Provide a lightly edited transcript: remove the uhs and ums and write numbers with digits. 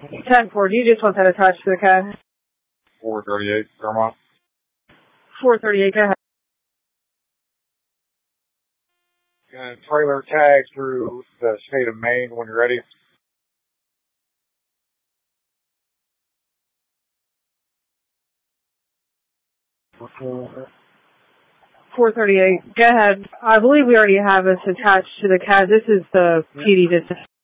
10-4, do you just want that attached to the CAD? 438, Vermont. 438, go ahead. Gonna trailer tag through the state of Maine when you're ready. Okay. 438, go ahead. I believe we already have this attached to the CAD. This is the PD distance.